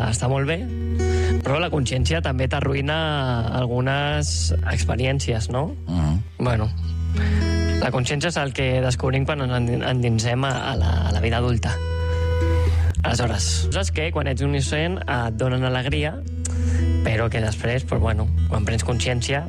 està molt bé, però la consciència també t'arruïna algunes experiències, no? Bueno, la consciència és el que descobrim quan ens endinsem a la vida adulta. Aleshores, saps què? Quan ets un innocent et donen alegria, però que després, doncs, bueno, quan prens consciència,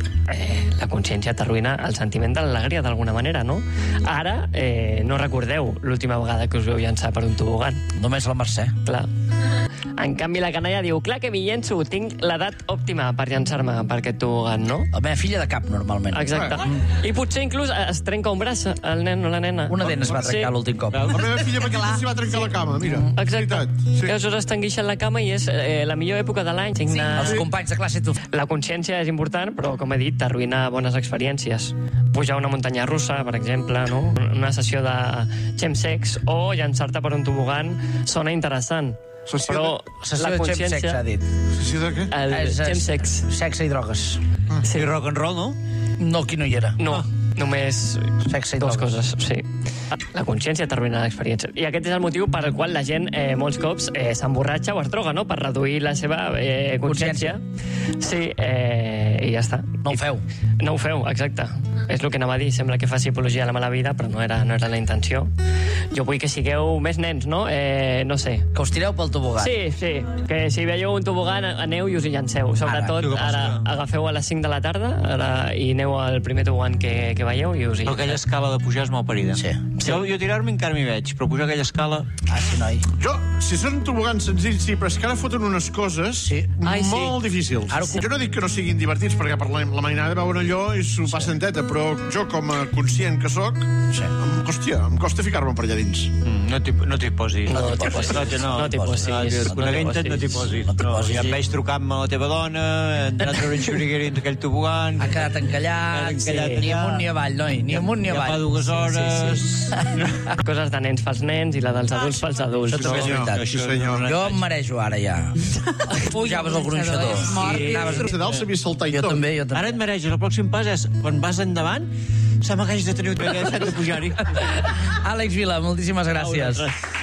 la consciència t'arruïna el sentiment de l'alegria d'alguna manera, no? Ara, no recordeu l'última vegada que us veu llançar per un tobogan. Només la Mercè. Clar. En canvi, la canalla diu, clar que m'hi llenço, tinc l'edat òptima per llançar-me per aquest tobogan, no? La meva filla de cap, normalment. Exacte. I potser inclús es trenca un braç, el nen o la nena. Una dent es va trencar l'últim cop. La meva filla petita s'hi va trencar la cama, mira. Exacte. Sí. I aleshores t'enguixen la cama i és la millor època de l'any. Els companys de classe, tu. La consciència és important, però, com he dit, t'arruïna bones experiències. Pujar una muntanya russa, per exemple, no? Una sessió de chemsex o llançar-te per un tobogan sona interessant. Però Sessió la de chemsex, consciència... ha dit. Sessió de què? El chemsex. Sexe i drogues. Sí. I rock and roll, no? No, aquí no hi era. No, només Sexe i dues drogues. coses, sí. La consciència t'arruïna l'experiència. I aquest és el motiu per al qual la gent molts cops s'emborratxa o es droga, no? Per reduir la seva consciència. Sí, i ja està. No ho feu. No ho feu, exacte. És el que anava a dir. Sembla que faci apologia a la mala vida, però no era la intenció. Jo vull que sigueu més nens, no? No sé. Que us tireu pel tobogan. Sí, sí. Que si veieu un tobogan, aneu i us hi llanceu. Sobretot, ara agafeu a les 5 de la tarda i aneu al primer tobogan que veieu i us hi Però aquella escala de pujar és molt parida. Sí. Jo tirar-me encara m'hi veig, però pujar aquella escala... Ah, sí, noi. Jo, si són tobogans senzills, sí, però és que ara foten unes coses molt difícils. Jo no dic que no siguin divertits, perquè per la mainada veuen allò i s'ho passen teta, però jo, com a conscient que sóc, em costa ficar-me per allà dins. No t'hi posis. No t'hi posis. No t'hi posis. Coneguent-te't, no t'hi posis. Ja em veig trucant-me a la teva dona, hem anat a treure un xurigueri entre aquell tobogan... Ha quedat encallat, ni amunt ni avall, noi, ni amunt ni avall. Ja fa 2 hores... Coses de nens pels nens i la dels adults pels adults. Això és veritat. Sí, senyor. Jo em marejo ara, ja. Pujaves al gronxador. De dalt sabia saltar i Jo tot. també. Ara et mereixes. El pròxim pas és, quan vas endavant, sembla que hagis de tenir un de pujar-hi. Àlex Vila, moltíssimes gràcies.